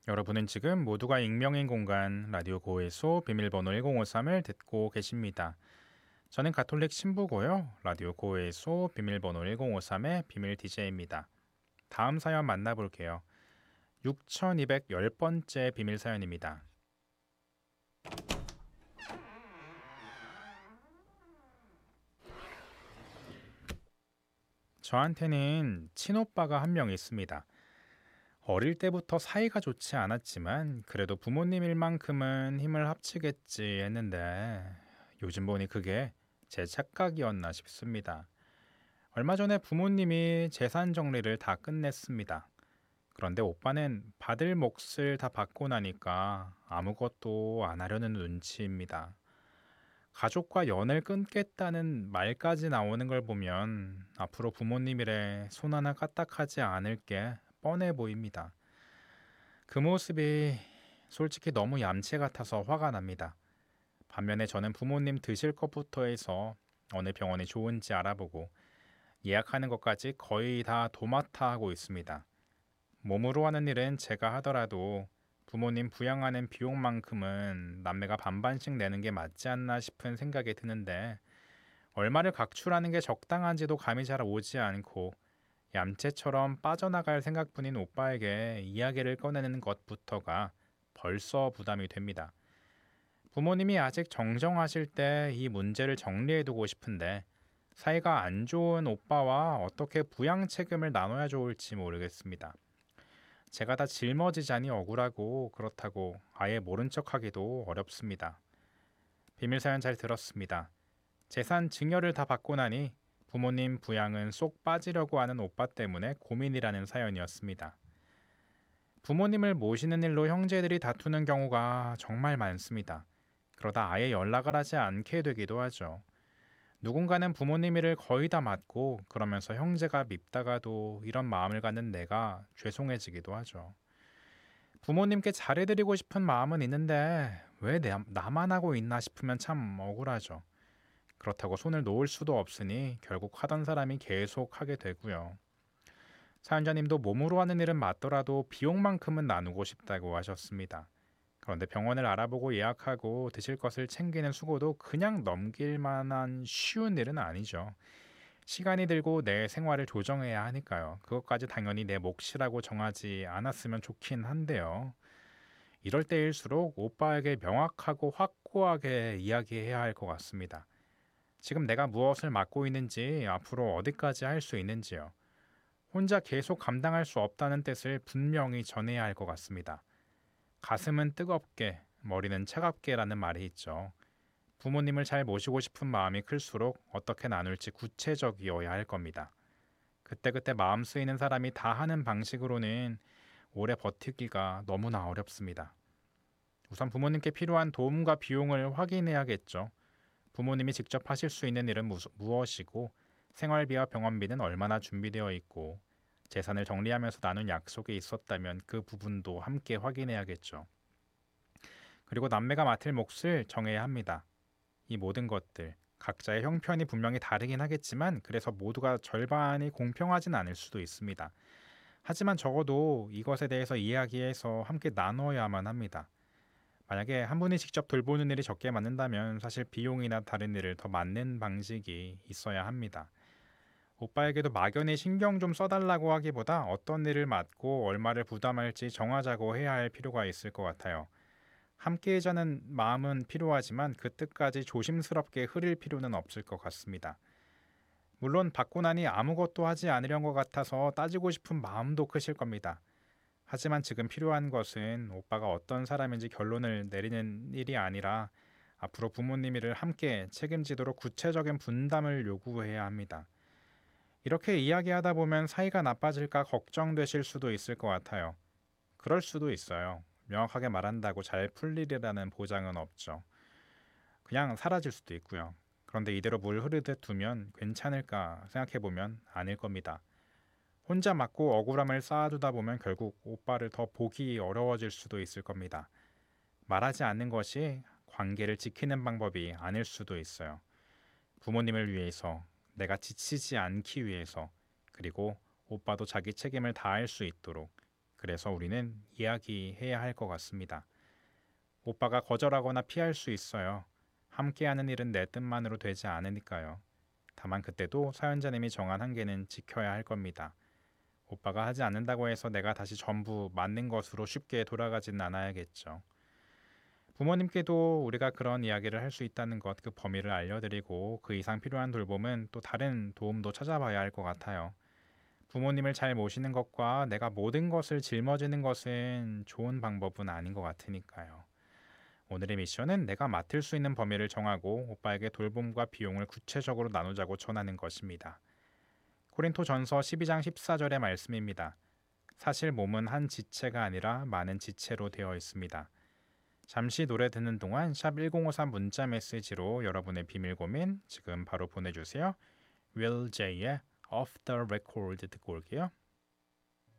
여러분은 지금 모두가 익명인 공간 라디오 고해소 비밀번호 1053을 듣고 계십니다. 저는 가톨릭 신부고요. 라디오 고해소 비밀번호 1053의 비밀 DJ입니다. 다음 사연 만나볼게요. 6210번째 비밀 사연입니다. 저한테는 친오빠가 한 명 있습니다. 어릴 때부터 사이가 좋지 않았지만 그래도 부모님 일만큼은 힘을 합치겠지 했는데 요즘 보니 그게 제 착각이었나 싶습니다. 얼마 전에 부모님이 재산 정리를 다 끝냈습니다. 그런데 오빠는 받을 몫을 다 받고 나니까 아무것도 안 하려는 눈치입니다. 가족과 연을 끊겠다는 말까지 나오는 걸 보면 앞으로 부모님 일에 손 하나 까딱하지 않을 게 뻔해 보입니다. 그 모습이 솔직히 너무 얌체 같아서 화가 납니다. 반면에 저는 부모님 드실 것부터 해서 어느 병원이 좋은지 알아보고 예약하는 것까지 거의 다 도맡아 하고 있습니다. 몸으로 하는 일은 제가 하더라도 부모님 부양하는 비용만큼은 남매가 반반씩 내는 게 맞지 않나 싶은 생각이 드는데 얼마를 각출하는 게 적당한지도 감이 잘 오지 않고 얌체처럼 빠져나갈 생각뿐인 오빠에게 이야기를 꺼내는 것부터가 벌써 부담이 됩니다. 부모님이 아직 정정하실 때 이 문제를 정리해두고 싶은데 사이가 안 좋은 오빠와 어떻게 부양 책임을 나눠야 좋을지 모르겠습니다. 제가 다 짊어지자니 억울하고 그렇다고 아예 모른 척하기도 어렵습니다. 비밀 사연 잘 들었습니다. 재산 증여를 다 받고 나니 부모님 부양은 쏙 빠지려고 하는 오빠 때문에 고민이라는 사연이었습니다. 부모님을 모시는 일로 형제들이 다투는 경우가 정말 많습니다. 그러다 아예 연락을 하지 않게 되기도 하죠. 누군가는 부모님 일을 거의 다 맡고 그러면서 형제가 밉다가도 이런 마음을 갖는 내가 죄송해지기도 하죠. 부모님께 잘해드리고 싶은 마음은 있는데 왜 나만 하고 있나 싶으면 참 억울하죠. 그렇다고 손을 놓을 수도 없으니 결국 하던 사람이 계속 하게 되고요. 사연자님도 몸으로 하는 일은 맞더라도 비용만큼은 나누고 싶다고 하셨습니다. 그런데 병원을 알아보고 예약하고 드실 것을 챙기는 수고도 그냥 넘길 만한 쉬운 일은 아니죠. 시간이 들고 내 생활을 조정해야 하니까요. 그것까지 당연히 내 몫이라고 정하지 않았으면 좋긴 한데요. 이럴 때일수록 오빠에게 명확하고 확고하게 이야기해야 할 것 같습니다. 지금 내가 무엇을 맡고 있는지, 앞으로 어디까지 할 수 있는지요. 혼자 계속 감당할 수 없다는 뜻을 분명히 전해야 할 것 같습니다. 가슴은 뜨겁게, 머리는 차갑게라는 말이 있죠. 부모님을 잘 모시고 싶은 마음이 클수록 어떻게 나눌지 구체적이어야 할 겁니다. 그때그때 마음 쓰이는 사람이 다 하는 방식으로는 오래 버티기가 너무나 어렵습니다. 우선 부모님께 필요한 도움과 비용을 확인해야겠죠. 부모님이 직접 하실 수 있는 일은 무엇이고 생활비와 병원비는 얼마나 준비되어 있고 재산을 정리하면서 나눈 약속이 있었다면 그 부분도 함께 확인해야겠죠. 그리고 남매가 맡을 몫을 정해야 합니다. 이 모든 것들 각자의 형편이 분명히 다르긴 하겠지만 그래서 모두가 절반이 공평하진 않을 수도 있습니다. 하지만 적어도 이것에 대해서 이야기해서 함께 나눠야만 합니다. 만약에 한 분이 직접 돌보는 일이 적게 맞는다면 사실 비용이나 다른 일을 더 맞는 방식이 있어야 합니다. 오빠에게도 막연히 신경 좀 써달라고 하기보다 어떤 일을 맡고 얼마를 부담할지 정하자고 해야 할 필요가 있을 것 같아요. 함께하자는 마음은 필요하지만 그 뜻까지 조심스럽게 흐릴 필요는 없을 것 같습니다. 물론 받고 나니 아무것도 하지 않으려는 것 같아서 따지고 싶은 마음도 크실 겁니다. 하지만 지금 필요한 것은 오빠가 어떤 사람인지 결론을 내리는 일이 아니라 앞으로 부모님 일을 함께 책임지도록 구체적인 분담을 요구해야 합니다. 이렇게 이야기하다 보면 사이가 나빠질까 걱정되실 수도 있을 것 같아요. 그럴 수도 있어요. 명확하게 말한다고 잘 풀리리라는 보장은 없죠. 그냥 사라질 수도 있고요. 그런데 이대로 물 흐르듯 두면 괜찮을까 생각해보면 아닐 겁니다. 혼자 맞고 억울함을 쌓아두다 보면 결국 오빠를 더 보기 어려워질 수도 있을 겁니다. 말하지 않는 것이 관계를 지키는 방법이 아닐 수도 있어요. 부모님을 위해서, 내가 지치지 않기 위해서, 그리고 오빠도 자기 책임을 다할 수 있도록 그래서 우리는 이야기해야 할 것 같습니다. 오빠가 거절하거나 피할 수 있어요. 함께하는 일은 내 뜻만으로 되지 않으니까요. 다만 그때도 사연자님이 정한 한계는 지켜야 할 겁니다. 오빠가 하지 않는다고 해서 내가 다시 전부 맞는 것으로 쉽게 돌아가진 않아야겠죠. 부모님께도 우리가 그런 이야기를 할 수 있다는 것, 그 범위를 알려드리고 그 이상 필요한 돌봄은 또 다른 도움도 찾아봐야 할 것 같아요. 부모님을 잘 모시는 것과 내가 모든 것을 짊어지는 것은 좋은 방법은 아닌 것 같으니까요. 오늘의 미션은 내가 맡을 수 있는 범위를 정하고 오빠에게 돌봄과 비용을 구체적으로 나누자고 전하는 것입니다. 고린토전서 12장 14절의 말씀입니다. 사실 몸은 한 지체가 아니라 많은 지체로 되어 있습니다. 잠시 노래 듣는 동안 샵 1053 문자 메시지로 여러분의 비밀 고민 지금 바로 보내주세요. Will J의 Off the Record 듣고 올게요.